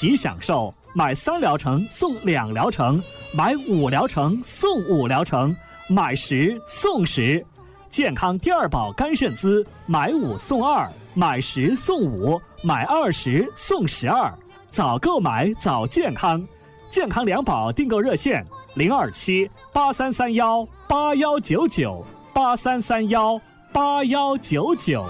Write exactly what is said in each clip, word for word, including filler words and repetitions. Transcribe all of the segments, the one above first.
即享受买三疗程送两疗程，买五疗程送五疗程，买十送十。健康第二宝肝肾滋，买五送二，买十送五，买二十送十二。早购买早健康，健康两宝订购热线零二七八三三幺八幺九九八三三幺八幺九九。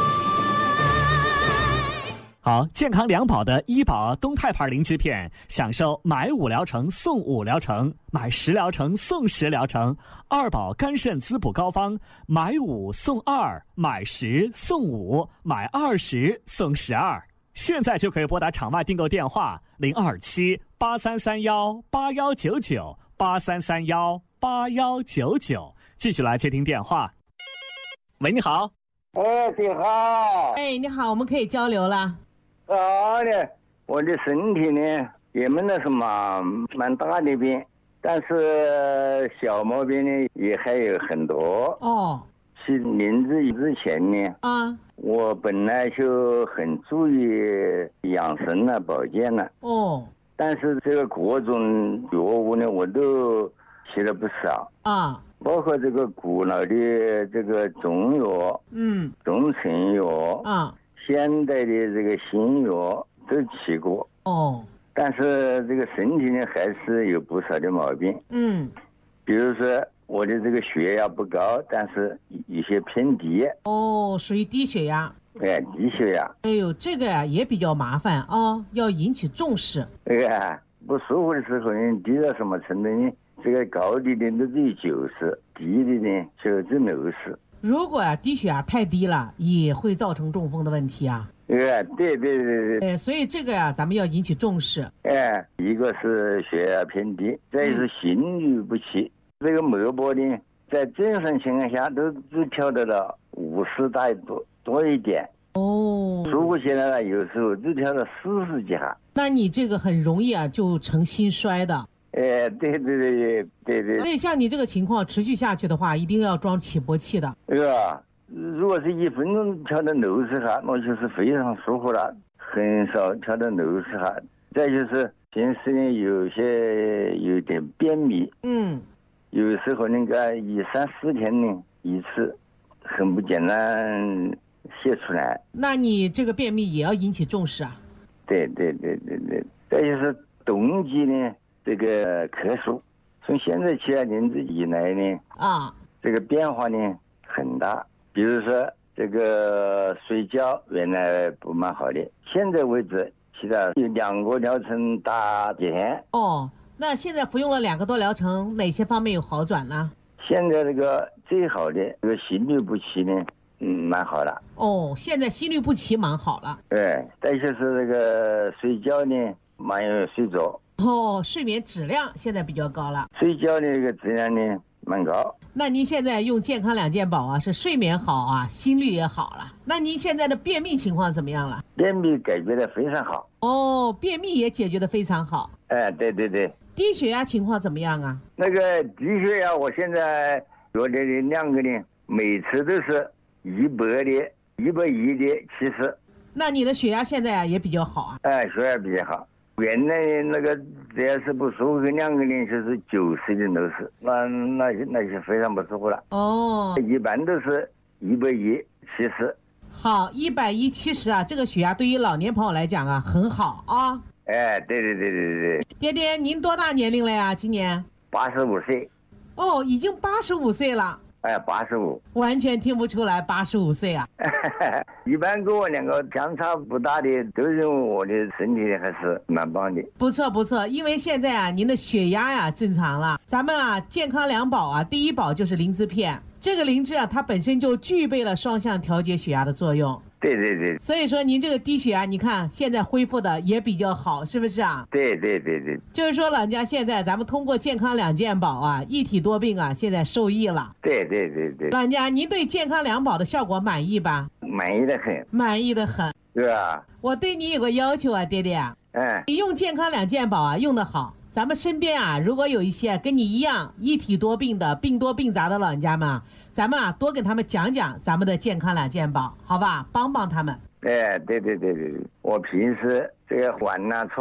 好，健康两宝的医宝东肽牌灵芝片，享受买五疗程送五疗程，买十疗程送十疗程。二宝肝肾滋补膏方，买五送二，买十送五，买二十送十二。现在就可以拨打场外订购电话零二七八三三幺八幺九九八三三幺八幺九九。继续来接听电话。喂，你好。 哎，你好。 哎，你好，我们可以交流了。 好的，我的身体呢也没那什么蛮大的病，但是小毛病呢也还有很多。 哦。 去临之之前呢， 啊， 我本来就很注意养生啊、保健啊。 哦。 但是这个各种药物呢，我都吃了不少。 啊。 包括这个古老的这个中药， 嗯， 中成药， 啊， 现代的这个新药都吃过。 哦。 但是这个身体呢，还是有不少的毛病。 嗯。 比如说我的这个血压不高，但是有些偏低。 哦，属于低血压。 哎，低血压。 哎呦，这个呀也比较麻烦啊、哦，要引起重视。 哎呀，不舒服的时候呢，低到什么程度呢？这个高的呢都只有九十，低的呢就只六十。 如果啊低血压太低了，也会造成中风的问题啊。 哎，对对对对。 哎，所以这个呀，咱们要引起重视。 哎，一个是血压偏低，再是心律不齐。嗯、这个脉搏呢，在正常情况下都只调到了五十大多多一点。 哦。 舒服起来了，有时候只调到四十几下。 那你这个很容易啊，就成心衰的。 哎，对对对对对。 所以像你这个情况持续下去的话，一定要装起搏器的。 对吧？如果是一分钟调到六十下，那就是非常舒服了，很少调到六十下。再就是平时呢，有些有点便秘， 嗯， 有时候那个一三四天呢一次，很不简单泄出来。 那你这个便秘也要引起重视啊。 对对对对对。再就是冬季呢。这个咳嗽，从现在起来年纪以来呢， 啊， 这个变化呢很大。比如说这个睡觉原来不蛮好的，现在为止起到有两个疗程打点。 哦，那现在服用了两个多疗程，哪些方面有好转呢？ 现在这个最好的这个心律不齐呢，嗯，蛮好了。 哦，现在心律不齐蛮好了。 对，再就是这个睡觉呢，蛮有睡着。 哦，睡眠质量现在比较高了， 睡觉的这个质量呢蛮高。 那您现在用健康两件宝啊，是睡眠好啊，心率也好了。那您现在的便秘情况怎么样了？ 便秘解决的非常好。 哦，便秘也解决的非常好。 哎，对对对。 低血压情况怎么样啊？ 那个低血压，我现在我的两个呢，每次都是一百的、一百一的七十。 那你的血压现在啊也比较好啊？ 哎，血压比较好。原来那个只要是不舒服，两个人就是九十的六十，那那那就非常不舒服了。 哦， 一般都是一百一七十。 好，一百一七十啊，这个血压对于老年朋友来讲啊很好啊。 哎，对对对对对。 爹爹，您多大年龄了呀？今年？ 八十五岁。 哦，已经八十五岁了。 哎，八十五， 完全听不出来八十五岁啊！ 一般跟我两个相差不大的都认为我的身体还是蛮棒的。 不错不错，因为现在啊，您的血压呀正常了。咱们啊，健康两宝啊，第一宝就是灵芝片，这个灵芝啊，它本身就具备了双向调节血压的作用。 对对对， 所以说您这个低血压，你看现在恢复的也比较好，是不是啊？ 对对对对， 就是说老人家现在咱们通过健康两件宝啊，一体多病啊，现在受益了。 对对对对， 老人家您对健康两宝的效果满意吧？ 满意的很， 满意的很， 对吧？ 我对你有个要求啊，爹爹， 嗯， 你用健康两件宝啊，用得好。咱们身边啊，如果有一些跟你一样一体多病的、病多病杂的老人家们，咱们啊多跟他们讲讲咱们的健康两件宝，好吧？帮帮他们。 哎，对对对对对，我平时这个患难错。